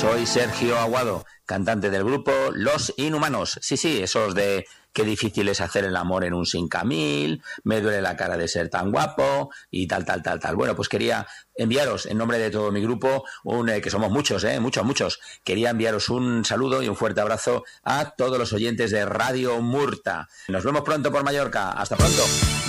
Soy Sergio Aguado, cantante del grupo Los Inhumanos. Sí, esos de qué difícil es hacer el amor en un 5000, me duele la cara de ser tan guapo y tal. Bueno, pues quería enviaros, en nombre de todo mi grupo, que somos muchos, muchos, quería enviaros un saludo y un fuerte abrazo a todos los oyentes de Radio Murta. Nos vemos pronto por Mallorca. Hasta pronto.